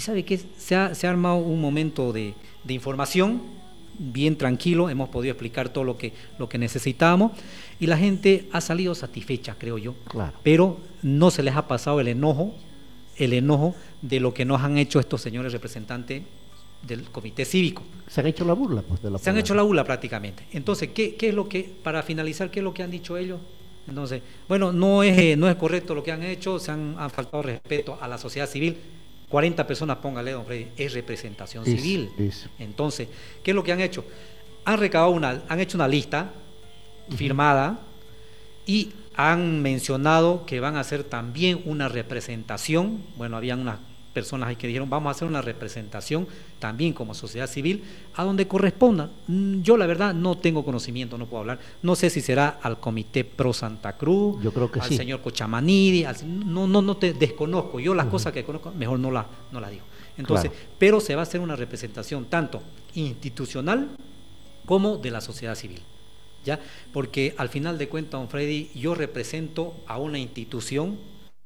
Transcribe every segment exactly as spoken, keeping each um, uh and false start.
sabe que se ha, se ha armado un momento de, de información bien tranquilo, hemos podido explicar todo lo que, lo que necesitábamos y la gente ha salido satisfecha, creo yo, claro. Pero no se les ha pasado el enojo, el enojo de lo que nos han hecho estos señores representantes del comité cívico. Se han hecho la burla, pues, de la Se han hecho la burla prácticamente. Entonces, ¿qué, qué es lo que, para finalizar, qué es lo que han dicho ellos? Entonces, bueno, no es, no es correcto lo que han hecho, se han, han faltado respeto a la sociedad civil. cuarenta personas, póngale, don Freddy, es representación es, civil. Es. Entonces, ¿qué es lo que han hecho? Han recabado una, han hecho una lista uh-huh. firmada y han mencionado que van a hacer también una representación. Bueno, habían unas personas ahí que dijeron, vamos a hacer una representación también como sociedad civil a donde corresponda. Yo la verdad no tengo conocimiento, no puedo hablar, no sé si será al Comité Pro Santa Cruz, yo creo que al sí. señor Cochamanidi, al, no, no, no te desconozco, yo las uh-huh. cosas que conozco mejor no las no la digo. Entonces, claro. pero se va a hacer una representación tanto institucional como de la sociedad civil, ¿ya? Porque al final de cuentas, don Freddy, yo represento a una institución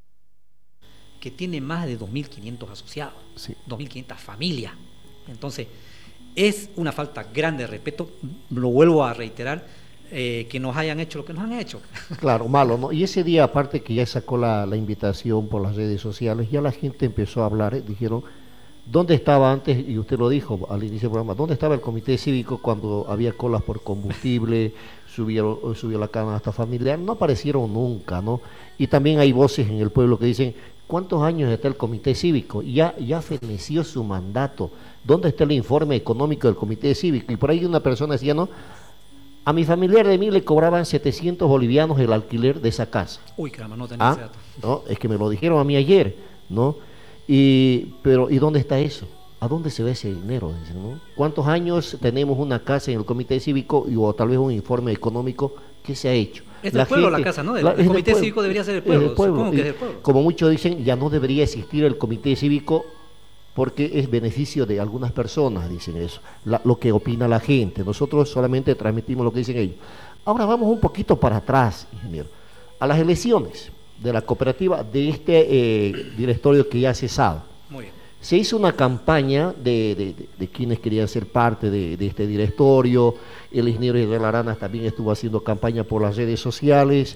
que tiene más de dos mil quinientos asociados, sí. dos mil quinientas familias. Entonces, es una falta grande de respeto, lo vuelvo a reiterar, eh, que nos hayan hecho lo que nos han hecho. Claro, malo, ¿no? Y ese día, aparte que ya sacó la, la invitación por las redes sociales, ya la gente empezó a hablar, ¿eh? Dijeron, ¿dónde estaba antes? Y usted lo dijo al inicio del programa, ¿dónde estaba el comité cívico cuando había colas por combustible, subió, subió la canasta familiar? No aparecieron nunca, ¿no? Y también hay voces en el pueblo que dicen, ¿cuántos años está el comité cívico? Ya, ya feneció su mandato. ¿Dónde está el informe económico del comité cívico? Y por ahí una persona decía, no, a mi familiar de mí le cobraban setecientos bolivianos el alquiler de esa casa. Uy, caramba, no tenía ¿Ah? ese dato. No, es que me lo dijeron a mí ayer, ¿no? Y, pero, ¿y dónde está eso? ¿A dónde se ve ese dinero? Dicen, ¿no? ¿Cuántos años tenemos una casa en el comité cívico y, o tal vez un informe económico? ¿Qué se ha hecho? Es del pueblo la casa, ¿no? El, la, el comité pueblo, cívico debería ser del pueblo, del pueblo. Supongo que Y, es del pueblo. Como muchos dicen, ya no debería existir el comité cívico porque es beneficio de algunas personas, dicen eso, la, lo que opina la gente. Nosotros solamente transmitimos lo que dicen ellos. Ahora vamos un poquito para atrás, ingeniero, a las elecciones de la cooperativa de este eh, directorio que ya ha cesado. Muy bien. Se hizo una campaña de, de, de, de quienes querían ser parte de, de este directorio. El ingeniero Israel Aranas también estuvo haciendo campaña por las redes sociales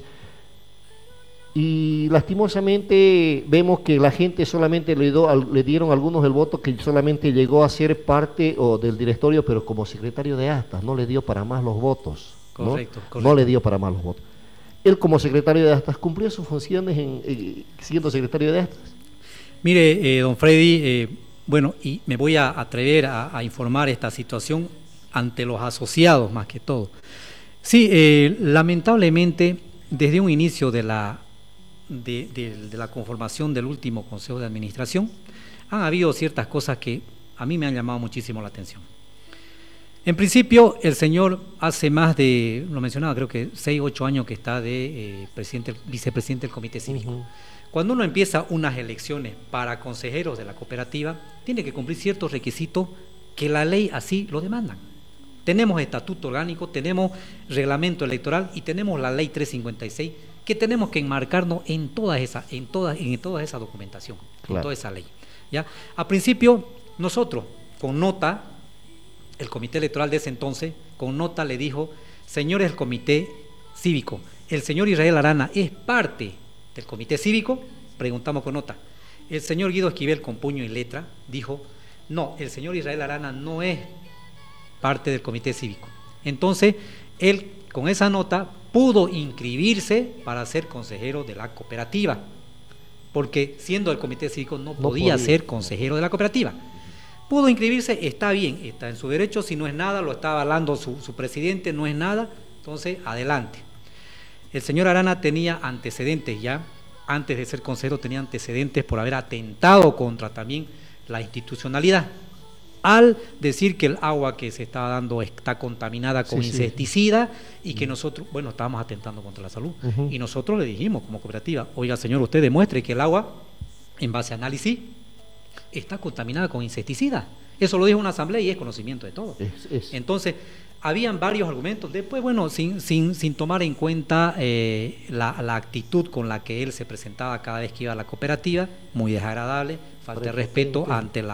y lastimosamente vemos que la gente solamente le, do, le dieron algunos el voto que solamente llegó a ser parte o del directorio, pero como secretario de actas no le dio para más los votos, ¿no? Correcto, correcto. No le dio para más los votos. Él como secretario de actas cumplió sus funciones en, eh, siendo secretario de actas. Mire, eh, don Freddy, eh, bueno, y me voy a atrever a, a informar esta situación ante los asociados más que todo. Sí, eh, lamentablemente, desde un inicio de la, de, de, de la conformación del último Consejo de Administración, han habido ciertas cosas que a mí me han llamado muchísimo la atención. En principio, el señor hace más de, lo mencionaba, creo que seis, ocho años que está de eh, presidente, vicepresidente del Comité Cívico. Uh-huh. Cuando uno empieza unas elecciones para consejeros de la cooperativa, tiene que cumplir ciertos requisitos que la ley así lo demandan. Tenemos estatuto orgánico, tenemos reglamento electoral y tenemos la ley trescientos cincuenta y seis, que tenemos que enmarcarnos en toda esa, en toda, en toda esa documentación, claro. En toda esa ley. ¿Ya? A principio, nosotros, con nota, el comité electoral de ese entonces, con nota le dijo, señores del comité cívico, el señor Israel Arana es parte del comité cívico. Preguntamos con nota. El señor Guido Esquivel, con puño y letra, dijo, no, el señor Israel Arana no es parte del comité cívico. Entonces, él con esa nota pudo inscribirse para ser consejero de la cooperativa, porque siendo del comité cívico no, no podía, podía ser consejero de la cooperativa. Pudo inscribirse, está bien, está en su derecho, si no es nada, lo está avalando su, su presidente, no es nada, entonces adelante. El señor Arana tenía antecedentes ya, antes de ser consejero tenía antecedentes por haber atentado contra también la institucionalidad, al decir que el agua que se está dando está contaminada con sí, insecticida sí. y que nosotros, bueno, estábamos atentando contra la salud. Uh-huh. Y nosotros le dijimos como cooperativa, oiga señor, usted demuestre que el agua, en base a análisis, está contaminada con insecticida. Eso lo dijo una asamblea y es conocimiento de todo. Es, es. Entonces, habían varios argumentos. Después, bueno, sin, sin, sin tomar en cuenta eh, la, la actitud con la que él se presentaba cada vez que iba a la cooperativa, muy desagradable, falta de respeto ante la